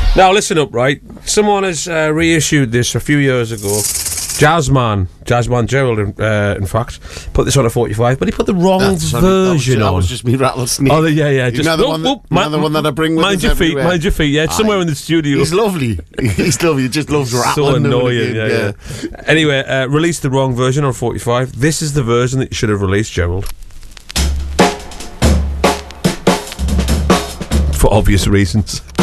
Now listen up, right? Someone has reissued this a few years ago. Jazzman Gerald, in fact, put this on a 45, but he put the wrong version on. That was just me rattlesnake. Oh, yeah. Just another one that I bring with mind us everywhere. Mind your feet. Yeah, it's somewhere in the studio. He's lovely. He's lovely. He just loves rattling. So annoying. Yeah. Anyway, released the wrong version on 45. This is the version that you should have released, Gerald. For obvious reasons.